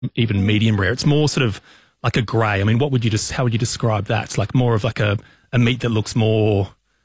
even medium rare. It's more sort of like a grey. I mean, how would you describe that? It's like more of like a meat that looks more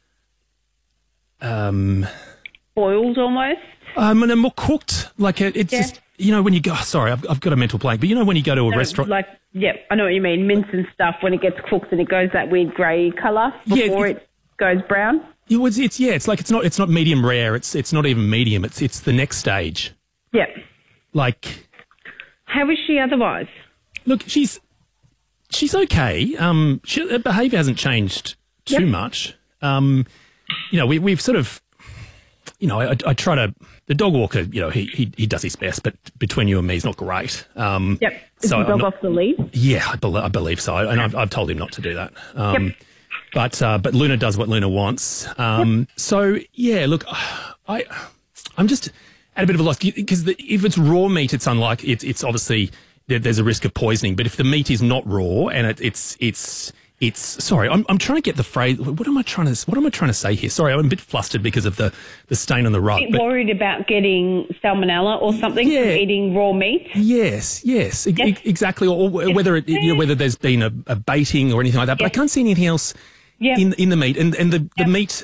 boiled almost. And more cooked. Like it's just, when you go. Sorry, I've got a mental blank. But when you go to a restaurant, like I know what you mean. Mince and stuff when it gets cooked and it goes that weird grey colour before it goes brown. It's not medium rare. It's not even medium. It's the next stage. Yeah. Like, how is she otherwise? Look, she's okay. Her behaviour hasn't changed too much. We've sort of, I try to. The dog walker, he does his best, but between you and me, he's not great. Is the dog off the lead? Yeah, I believe so, and I've told him not to do that. But Luna does what Luna wants. So yeah, look, I'm just at a bit of a loss because if it's raw meat, it's it's obviously there's a risk of poisoning. But if the meat is not raw and it's sorry, I'm trying to get the phrase. What am I trying to say here? Sorry, I'm a bit flustered because of the stain on the rug. Worried about getting salmonella or something from eating raw meat? Yes, exactly. Or whether whether there's been a baiting or anything like that. But I can't see anything else in the meat. And the meat,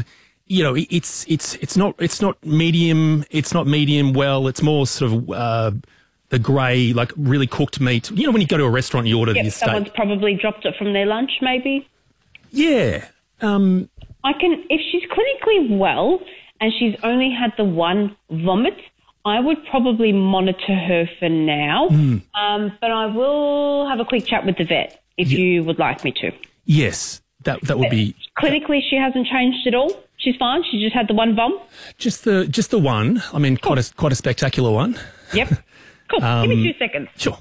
it's not medium. It's not medium well. It's more sort of the grey, like really cooked meat. When you go to a restaurant, you order your steak. Someone's probably dropped it from their lunch, maybe. Yeah. If she's clinically well and she's only had the one vomit, I would probably monitor her for now. But I will have a quick chat with the vet if you would like me to. Yes, that would be. Clinically, she hasn't changed at all. She's fine. She just had the one vom. Just the one. I mean, quite a spectacular one. Yep. Cool. Give me 2 seconds. Sure.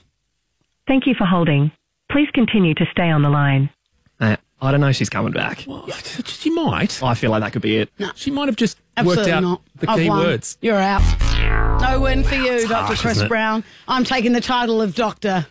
Thank you for holding. Please continue to stay on the line. I don't know if she's coming back. Well, she might. I feel like that could be it. No, she might have just worked out the key words. You're out. No win for you, Dr. Chris Brown. I'm taking the title of doctor.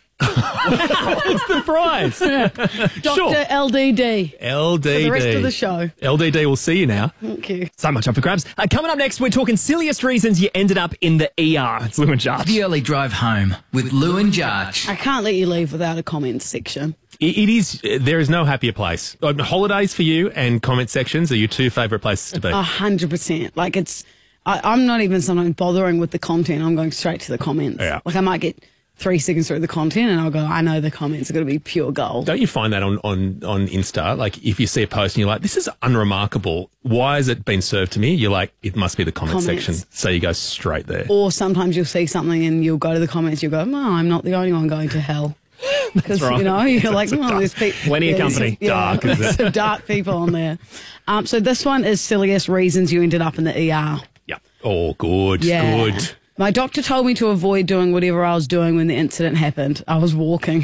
What's the prize? Dr. LDD. LDD. For the rest of the show. LDD, we'll see you now. Thank you. So much up for grabs. Coming up next, we're talking silliest reasons you ended up in the ER. It's Lou and Jarch. The Early Drive Home with Lou and Jarch. I can't let you leave without a comments section. It is. There is no happier place. Holidays for you and comment sections are your two favourite places to be. 100%. Like I'm not even sometimes bothering with the content. I'm going straight to the comments. Yeah. Like I might get 3 seconds through the content and I'll go, I know the comments are going to be pure gold. Don't you find that on Insta? Like if you see a post and you're like, this is unremarkable. Why has it been served to me? You're like, it must be the comment section. So you go straight there. Or sometimes you'll see something and you'll go to the comments, you'll go, no, I'm not the only one going to hell. Because, right. You're like, there's plenty of company. Dark, is it? Some dark people on there. So this one is silliest reasons you ended up in the ER. Yeah. Oh, good. Yeah. Good. My doctor told me to avoid doing whatever I was doing when the incident happened. I was walking.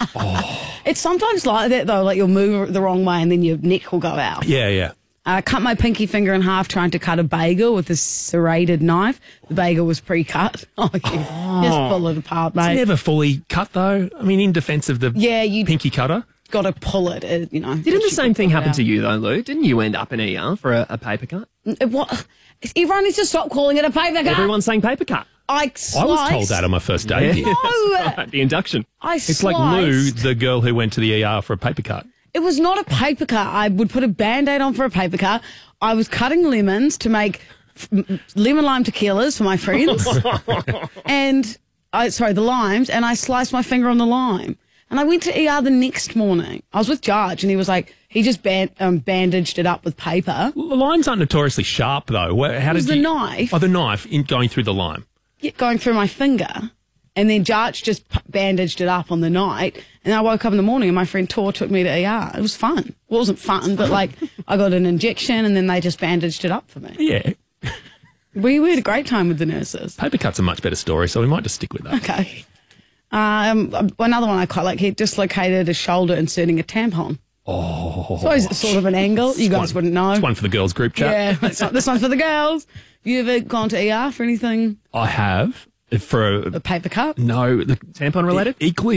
It's sometimes like that, though. Like you'll move the wrong way and then your neck will go out. Yeah. I cut my pinky finger in half trying to cut a bagel with a serrated knife. The bagel was pre-cut. Just pull it apart, mate. It's never fully cut, though. I mean, in defence of the pinky cutter. Got to pull it, Didn't the same thing happen to you, though, Lou? Didn't you end up in ER for a paper cut? What? Everyone needs to stop calling it a paper cut. Everyone's saying paper cut. I was told that on my first day. Yeah. No. The induction. It's like Lou, the girl who went to the ER for a paper cut. It was not a paper cut. I would put a Band-Aid on for a paper cut. I was cutting lemons to make lemon lime tequilas for my friends. The limes, and I sliced my finger on the lime. And I went to ER the next morning. I was with Jarch, and he was like, he just bandaged it up with paper. The limes aren't notoriously sharp, though. How did the knife. Oh, the knife going through the lime. Yeah, going through my finger. And then Jarch just bandaged it up on the night. And I woke up in the morning and my friend Tor took me to ER. It was fun. It wasn't fun, but I got an injection and then they just bandaged it up for me. Yeah. We had a great time with the nurses. Paper cut's a much better story, so we might just stick with that. Okay. Another one I quite like, he dislocated his shoulder inserting a tampon. Oh. So it's sort of an angle. You guys wouldn't know. It's one for the girls' group chat. Yeah, this one's for the girls. You ever gone to ER for anything? I have. For a paper cut? No, the tampon related. Equally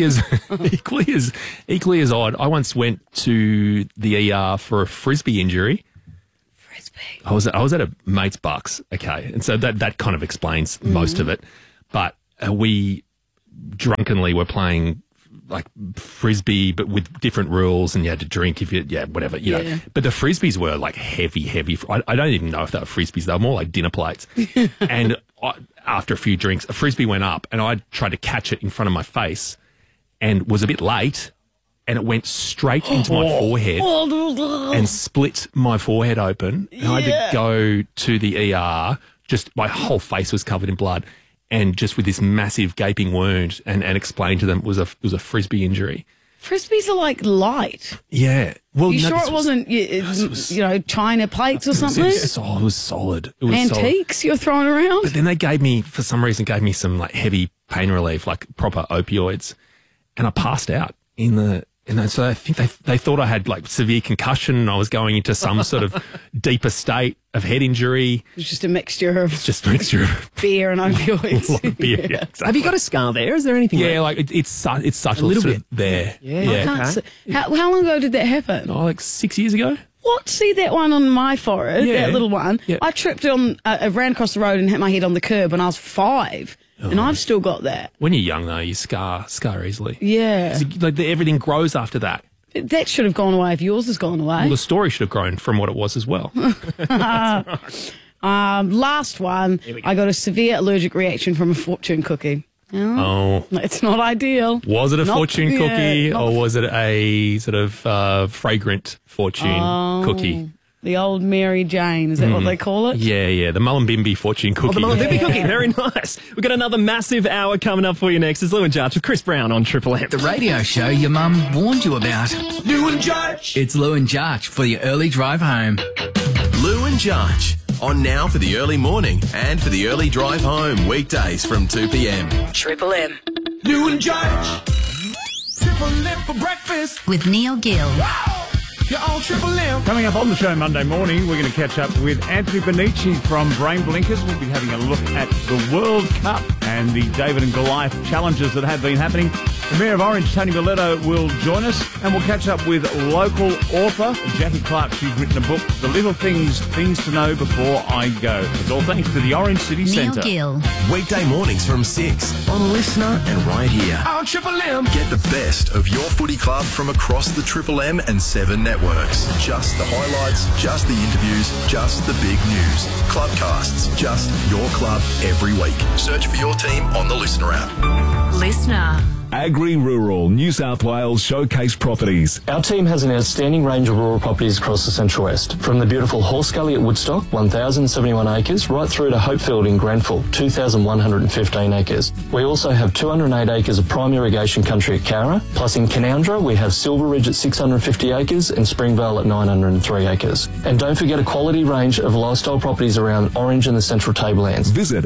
as odd. I once went to the ER for a frisbee injury. Frisbee. I was at a mate's bucks. Okay, and so that kind of explains most of it. But we drunkenly were playing like frisbee, but with different rules, and you had to drink if you, whatever, you know. But the frisbees were like heavy. I don't even know if they were frisbees. They were more like dinner plates. And after a few drinks, a frisbee went up, and I tried to catch it in front of my face, and was a bit late, and it went straight into my forehead and split my forehead open. And I had to go to the ER. Just my whole face was covered in blood. And just with this massive gaping wound, and explained to them it was a frisbee injury. Frisbees are like light. Yeah. Well, you sure it wasn't, China plates or something? It was solid. It was antiques you're throwing around? But then they for some reason, gave me some like heavy pain relief, like proper opioids, and I passed out and so I think they thought I had like severe concussion, and I was going into some sort of deeper state of head injury. It's just a mixture of beer and opioids. A lot of beer, yeah, exactly. Have you got a scar there? Is there anything? Yeah, like it's such a little bit there. Yeah. Okay. How long ago did that happen? Oh, like 6 years ago. What? See that one on my forehead, that little one? Yeah. I tripped on, I ran across the road and hit my head on the curb when I was 5. And I've still got that. When you're young, though, you scar easily. Yeah. Like everything grows after that. That should have gone away if yours has gone away. Well, the story should have grown from what it was as well. Last one. I got a severe allergic reaction from a fortune cookie. Oh. It's not ideal. Was it a fortune cookie, or was it a sort of fragrant fortune cookie? The old Mary Jane, is that what they call it? Yeah, the Mullumbimby fortune cookie. Oh, the Mullumbimby cookie, very nice. We've got another massive hour coming up for you next. It's Lou and Judge with Chris Brown on Triple M. The radio show your mum warned you about. Lou and Judge. It's Lou and Judge for your early drive home. Lou and Judge. On now for the early morning and for the early drive home. Weekdays from 2 p.m. Triple M. Lou and Judge. Triple M for breakfast. With Neil Gill. Wow. You're on Triple M. Coming up on the show Monday morning, we're going to catch up with Anthony Bonici from Brain Blinkers. We'll be having a look at the World Cup and the David and Goliath challenges that have been happening. The Mayor of Orange, Tony Miletto, will join us, and we'll catch up with local author Jackie Clark. She's written a book, The Little Things to Know Before I Go. It's all thanks to the Orange City Centre. Neil Gill. Weekday mornings from 6 on Listener and right here on Triple M. Get the best of your footy club from across the Triple M and 7 networks. Just the highlights, just the interviews, just the big news. Clubcasts, just your club every week. Search for your team on the Listener app. Listener. Agri-Rural New South Wales Showcase Properties. Our team has an outstanding range of rural properties across the Central West, from the beautiful Horse Gully at Woodstock, 1,071 acres, right through to Hopefield in Grenfell, 2,115 acres. We also have 208 acres of prime irrigation country at Cowra, plus in Canoundra we have Silver Ridge at 650 acres and Springvale at 903 acres. And don't forget a quality range of lifestyle properties around Orange and the Central Tablelands. Visit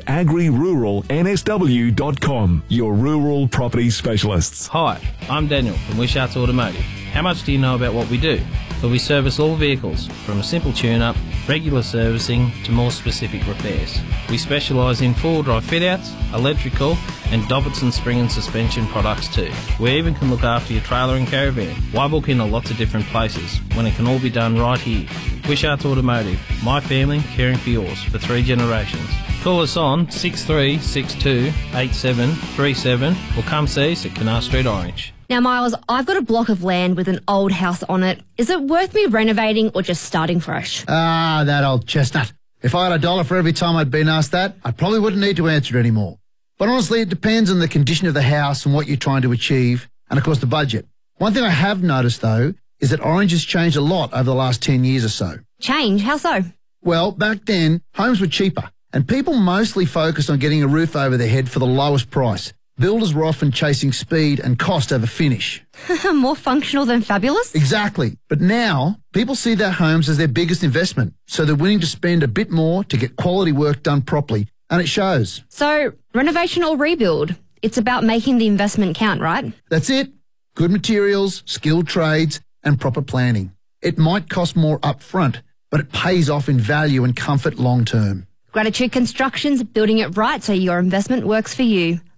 agriruralnsw.com, your rural property specialist. Hi, I'm Daniel from Wishart's Automotive. How much do you know about what we do? Well, we service all vehicles, from a simple tune-up, regular servicing, to more specific repairs. We specialise in four-wheel drive fit-outs, electrical, and Dobbittson spring and suspension products too. We even can look after your trailer and caravan. Why book in lots of different places when it can all be done right here? Wishart's Automotive, my family caring for yours for 3 generations. Call us on 6362 8737 or come see us at Canal Street Orange. Now, Miles, I've got a block of land with an old house on it. Is it worth me renovating or just starting fresh? That old chestnut. If I had $1 for every time I'd been asked that, I probably wouldn't need to answer it anymore. But honestly, it depends on the condition of the house and what you're trying to achieve, and of course the budget. One thing I have noticed, though, is that Orange has changed a lot over the last 10 years or so. Change? How so? Well, back then, homes were cheaper, and people mostly focused on getting a roof over their head for the lowest price. Builders were often chasing speed and cost over finish. More functional than fabulous? Exactly. But now, people see their homes as their biggest investment, so they're willing to spend a bit more to get quality work done properly, and it shows. So, renovation or rebuild? It's about making the investment count, right? That's it. Good materials, skilled trades, and proper planning. It might cost more up front, but it pays off in value and comfort long term. Gratitude Construction's building it right so your investment works for you.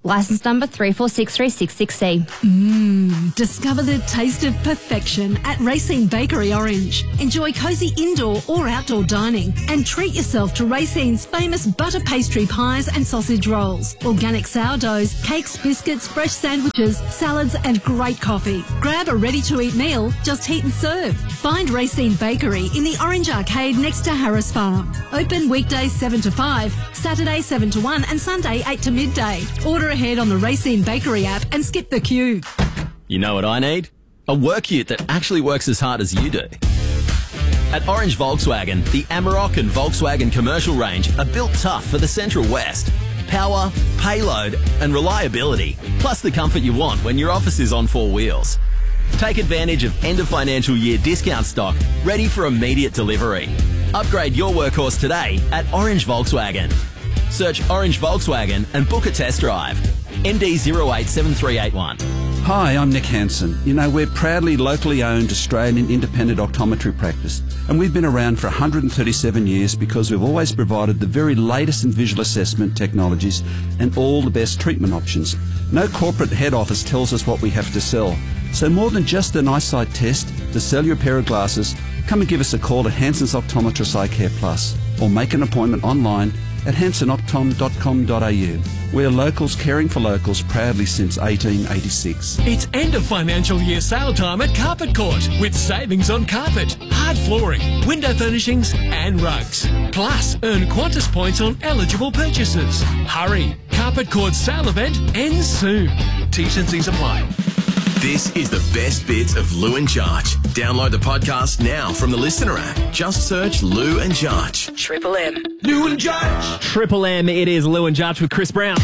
Licence number 346366C. Discover the taste of perfection at Racine Bakery Orange. Enjoy cosy indoor or outdoor dining and treat yourself to Racine's famous butter pastry pies and sausage rolls, organic sourdoughs, cakes, biscuits, fresh sandwiches, salads and great coffee. Grab a ready-to-eat meal, just heat and serve. Find Racine Bakery in the Orange Arcade next to Harris Farm. Open weekdays 7 to 5, Saturday 7 to 1 and Sunday 8 to midday. Order ahead on the Racine Bakery app and skip the queue. You know what I need? A work ute that actually works as hard as you do. At Orange Volkswagen, the Amarok and Volkswagen commercial range are built tough for the Central West. Power, payload and reliability, plus the comfort you want when your office is on four wheels. Take advantage of end of financial year discount stock ready for immediate delivery. Upgrade your workhorse today at Orange Volkswagen. Search Orange Volkswagen and book a test drive. MD 087381. Hi, I'm Nick Hansen. You know, we're proudly locally owned Australian independent optometry practice, and we've been around for 137 years because we've always provided the very latest in visual assessment technologies and all the best treatment options. No corporate head office tells us what we have to sell. So more than just an eyesight test, to sell you a pair of glasses, come and give us a call at Hansen's Optometrist Eye Care Plus, or make an appointment online at hansonoptom.com.au. We're locals caring for locals proudly since 1886. It's end of financial year sale time at Carpet Court with savings on carpet, hard flooring, window furnishings and rugs. Plus, earn Qantas points on eligible purchases. Hurry! Carpet Court's sale event ends soon. T's and C's apply. This is the best bits of Lou and Jarch. Download the podcast now from the Listener app. Just search Lou and Jarch. Triple M. Lou and Jarch. Triple M, it is Lou and Jarch with Chris Brown.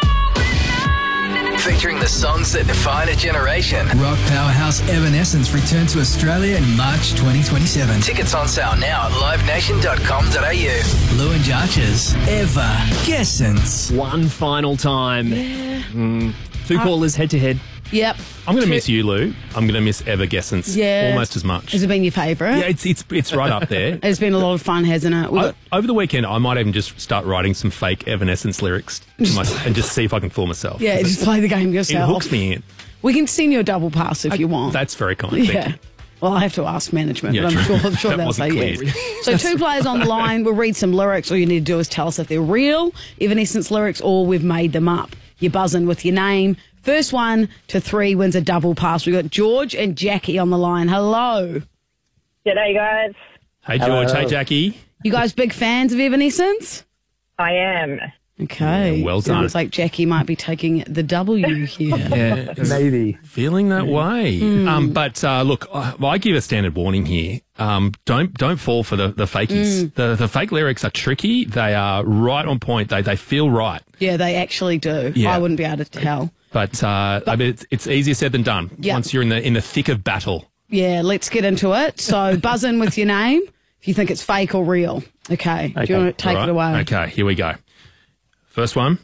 Featuring the songs that define a generation. Rock powerhouse Evanescence return to Australia in March 2027. Tickets on sale now at livenation.com.au. Lou and Jarch's Evanescence. One final time. Yeah. Two callers head to head. Yep. I'm going to miss you, Lou. I'm going to miss Evanescence almost as much. Has it been your favourite? Yeah, it's right up there. It's been a lot of fun, hasn't it? Over the weekend, I might even just start writing some fake Evanescence lyrics and just see if I can fool myself. Yeah, just play the game yourself. It hooks me in. We can send you a double pass if you want. That's very kind. Thank you. Well, I have to ask management, Yeah, but I'm sure That they'll wasn't say clear. yes. So two players on the line. We'll read some lyrics. All you need to do is tell us if they're real Evanescence lyrics or we've made them up. You buzz in with your name. First 1 to 3 wins a double pass. We've got George and Jackie on the line. Hello. G'day, guys. Hey, George. Hey, Jackie. You guys big fans of Evanescence? I am. Okay. Yeah, well done. Looks like Jackie might be taking the W here. Maybe. Feeling that way. But look, I give a standard warning here. Don't fall for the fakies. The fake lyrics are tricky. They are right on point. They feel right. Yeah, they actually do. Yeah. I wouldn't be able to tell. But I mean, it's easier said than done. Yeah. Once you're in the thick of battle. Yeah, let's get into it. So buzz in with your name if you think it's fake or real. Okay. Do you want to take it away? Okay, here we go. First one.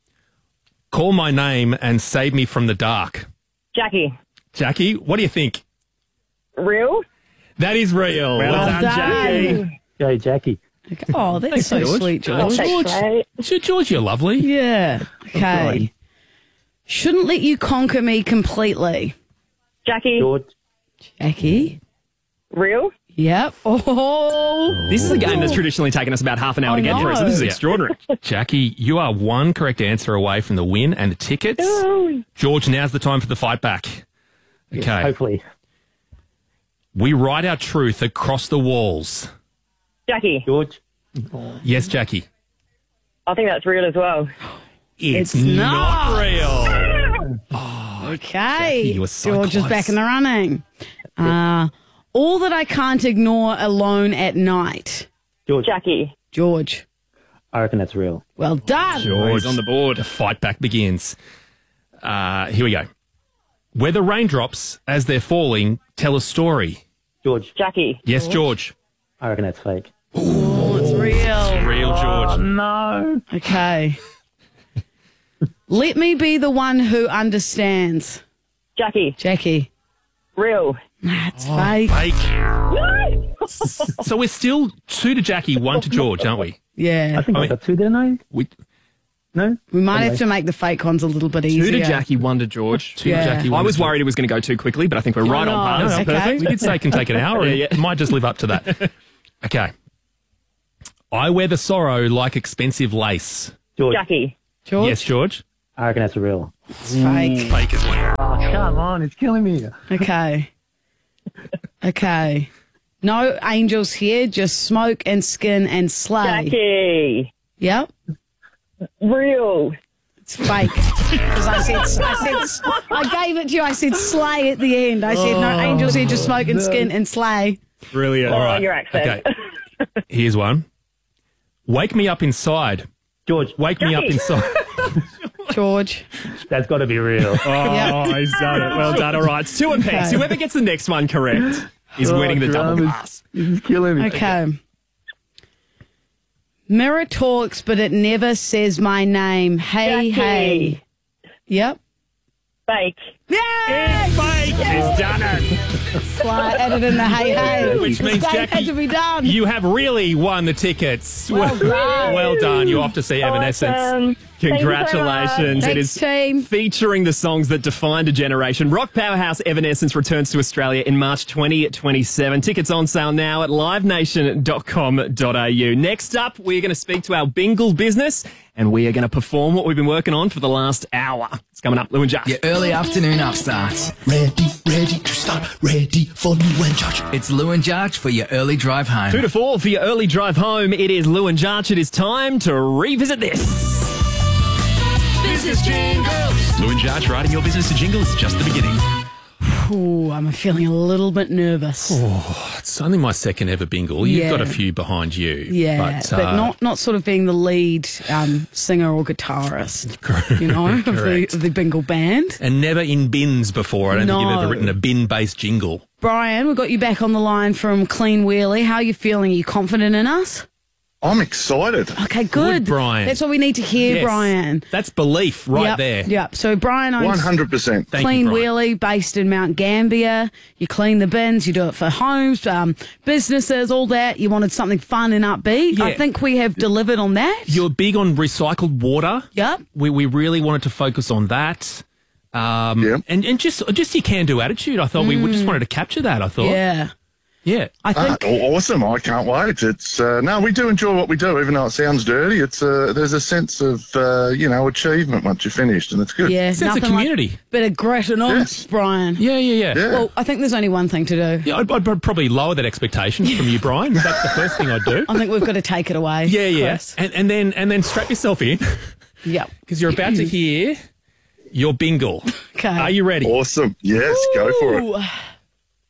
Call my name and save me from the dark. Jackie. Jackie, what do you think? Real? That is real. Well done, Jackie. Go, Jackie. Okay. Oh, that's Thanks, so George. sweet, George. George, you're lovely. Yeah. Okay. Shouldn't let you conquer me completely. Jackie. George. Jackie. Real? Yep. Oh. This is a game that's traditionally taken us about half an hour to get through, so this is extraordinary. Jackie, you are one correct answer away from the win and the tickets. George, now's the time for the fight back. Okay. Yeah, hopefully. We write our truth across the walls. Jackie. George. Yes, Jackie. I think that's real as well. It's not real. Okay. you were so George is close. back in the running. All that I can't ignore alone at night. George. Jackie. George. I reckon that's real. Well done. George on the board. The fight back begins. Here we go. Where the raindrops, as they're falling, tell a story. George. Jackie. Yes, George. I reckon that's fake. Oh, it's real. Real, George. No. Okay. Let me be the one who understands. Jackie. Jackie. Real. That's fake. Fake. So we're still 2 to Jackie, 1 to George, aren't we? Yeah. I think I got 2, didn't I? No. We might have to make the fake ones a little bit easier. 2 to Jackie, 1 to George. 2 to Jackie, 1 I to was George. worried it was going to go too quickly, but I think we're right on par. No, Okay. perfect. We did say it can take an hour. And it might just live up to that. Okay. I wear the sorrow like expensive lace. George. Jackie. George? Yes, George? I reckon that's real. It's fake. Fake as well. Oh, come on. It's killing me. Okay. Okay. No angels here, just smoke and skin and slay. Jackie. Yep. Real. It's fake. Because I gave it to you. I said slay at the end. I said no angels here, just smoke and skin and slay. Brilliant. All right. Your accent. Okay. Here's one. Wake me up inside. George. Wake me up Jackie. inside. George. That's got to be real. Oh, he's done it. Well done. All right, it's 2 apiece. Okay. Whoever gets the next one correct is winning the double pass. This is killing me. Okay. Mirror talks, but it never says my name. Hey, Jackie. hey. Yep. Fake. Yay! He's done it. Slide, added in the hey, hey. Which means, Dave Jackie, had to be done. you have really won the tickets. Well done. Well done. You're off to see Evanescence. Awesome. Congratulations. It Thanks, is team. featuring the songs that defined a generation. Rock powerhouse Evanescence returns to Australia in March 2027. Tickets on sale now at livenation.com.au. Next up, we're going to speak to our Bingle business and we are going to perform what we've been working on for the last hour. It's coming up. Lou and Josh. Your early afternoon upstarts. Ready to start, ready for Lou and Josh. It's Lou and Josh for your early drive home. 2 to 4 for your early drive home. It is Lou and Josh. It is time to revisit this. Business jingles. Lou and Jarch writing your business a jingle is just the beginning. Ooh, I'm feeling a little bit nervous. Oh, it's only my second ever bingle. You've Yeah. got a few behind you. Yeah, but not sort of being the lead singer or guitarist, you know, of the Bingle band. And never in bins before. I don't think you've No. ever written a bin-based jingle. Brian, we've got you back on the line from Clean Wheelie. How are you feeling? Are you confident in us? I'm excited. Okay, good. Brian. That's what we need to hear, Yes. Brian. That's belief right Yep, there. Yep. So Brian owns 100%. Clean Wheelie, based in Mount Gambier. You clean the bins, you do it for homes, businesses, all that. You wanted something fun and upbeat. Yeah. I think we have delivered on that. You're big on recycled water. Yep. We really wanted to focus on that. And just your can-do attitude. I thought we just wanted to capture that, I thought. Yeah. Yeah. I think awesome. I can't wait. It's no, we do enjoy what we do, even though it sounds dirty. It's there's a sense of achievement once you're finished, and it's good. Yeah, Sense of nothing like community. bit of grit and oomph, Brian. Yeah. Well, I think there's only one thing to do. Yeah, I'd probably lower that expectation from you, Brian. That's the first thing I'd do. I think we've got to take it away. Yeah. Chris. And then strap yourself in Yep. because you're about to hear your bingle. Okay. Are you ready? Awesome. Yes, go for it. Ooh.